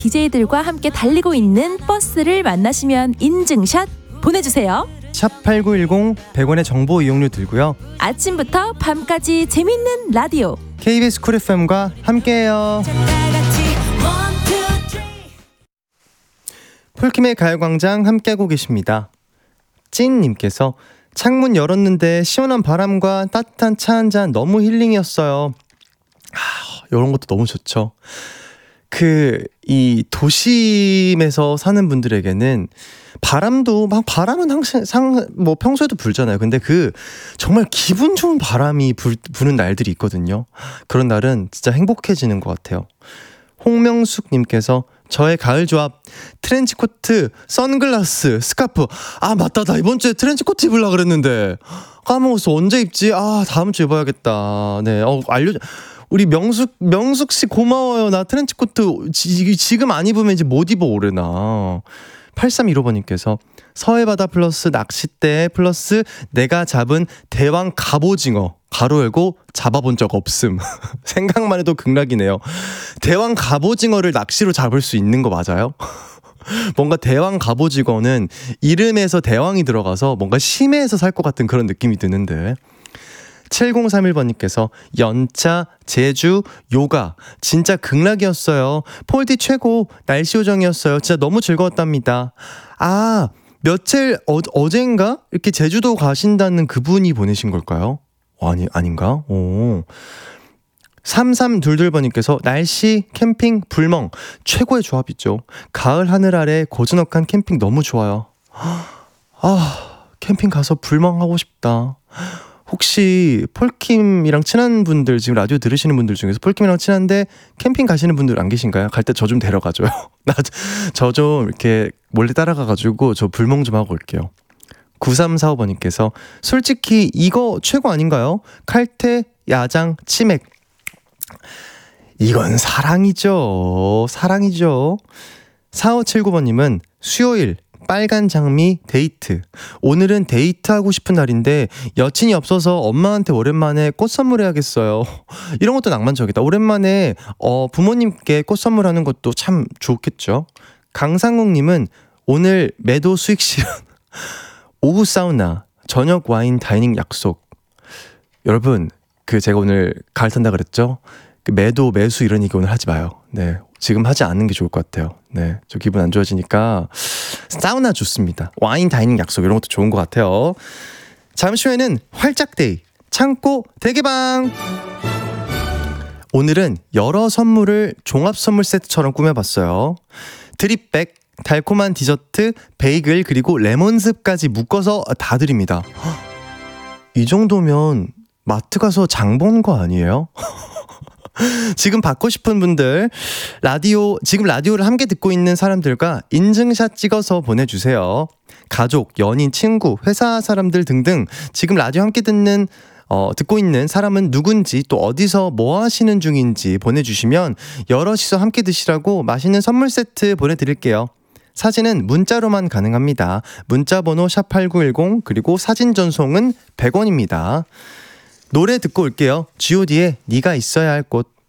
DJ들과 함께 달리고 있는 버스를 만나시면 인증샷 보내주세요. 샵8910 100원의 정보 이용료 들고요. 아침부터 밤까지 재밌는 라디오 KBS 쿨 FM과 함께해요. 폴킴의 가요광장 함께하고 계십니다. 찐님께서 창문 열었는데 시원한 바람과 따뜻한 차 한잔 너무 힐링이었어요. 이런 것도 너무 좋죠. 이 도심에서 사는 분들에게는 바람은 항상 뭐 평소에도 불잖아요. 근데 정말 기분 좋은 바람이 부는 날들이 있거든요. 그런 날은 진짜 행복해지는 것 같아요. 홍명숙님께서 저의 가을 조합 트렌치코트, 선글라스, 스카프. 맞다, 나 이번 주에 트렌치코트 입으려고 그랬는데 까먹었어. 언제 입지? 다음 주에 입어야겠다. 네, 우리 명숙 씨 고마워요. 나 트렌치코트 지금 안 입으면 이제 못 입어 오래나. 8315번님께서 서해바다 플러스 낚싯대 플러스 내가 잡은 대왕 갑오징어 가로 열고 잡아본 적 없음. 생각만 해도 극락이네요. 대왕 갑오징어를 낚시로 잡을 수 있는 거 맞아요? 뭔가 대왕 갑오징어는 이름에서 대왕이 들어가서 뭔가 심해에서 살 것 같은 그런 느낌이 드는데. 7031번님께서 연차, 제주, 요가 진짜 극락이었어요. 폴디 최고, 날씨 요정이었어요. 진짜 너무 즐거웠답니다. 며칠 어젠가 이렇게 제주도 가신다는 그분이 보내신 걸까요? 아닌가? 3322번님께서 날씨, 캠핑, 불멍 최고의 조합이죠. 가을 하늘 아래 고즈넉한 캠핑 너무 좋아요. 캠핑 가서 불멍하고 싶다. 혹시 폴킴이랑 친한 분들, 지금 라디오 들으시는 분들 중에서 폴킴이랑 친한데 캠핑 가시는 분들 안 계신가요? 갈 때 저 좀 데려가줘요. 저 좀 이렇게 몰래 따라가가지고 저 불멍 좀 하고 올게요. 9345번님께서 솔직히 이거 최고 아닌가요? 칼퇴, 야장, 치맥. 이건 사랑이죠. 4579번님은 수요일 빨간 장미 데이트. 오늘은 데이트하고 싶은 날인데 여친이 없어서 엄마한테 오랜만에 꽃 선물해야겠어요. 이런 것도 낭만적이다. 오랜만에 부모님께 꽃 선물하는 것도 참 좋겠죠. 강상국님은 오늘 매도 수익 실현, 오후 사우나, 저녁 와인 다이닝 약속. 여러분, 제가 오늘 가을 탄다 그랬죠? 매도 매수 이런 얘기 오늘 하지 마요. 네, 지금 하지 않는 게 좋을 것 같아요. 네, 저 기분 안 좋아지니까 사우나 좋습니다. 와인 다이닝 약속 이런 것도 좋은 것 같아요. 잠시 후에는 활짝데이 창고 대개방. 오늘은 여러 선물을 종합 선물 세트처럼 꾸며봤어요. 드립백, 달콤한 디저트, 베이글 그리고 레몬즙까지 묶어서 다 드립니다. 이 정도면 마트 가서 장 보는 거 아니에요? 지금 받고 싶은 분들 지금 라디오를 함께 듣고 있는 사람들과 인증샷 찍어서 보내주세요. 가족, 연인, 친구, 회사 사람들 등등 지금 라디오 함께 듣고 있는 사람은 누군지 또 어디서 뭐 하시는 중인지 보내주시면 여럿이서 함께 드시라고 맛있는 선물 세트 보내드릴게요. 사진은 문자로만 가능합니다. 문자번호 샵8910 그리고 사진 전송은 100원입니다. 노래 듣고 올게요. G.O.D의 네가 있어야 할 곳.